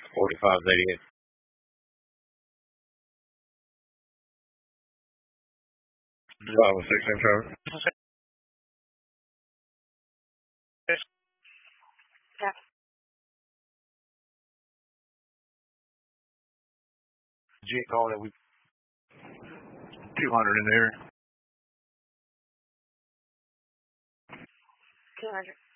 4588. Drive with 6 inch over. G call that we 200 in there. 200.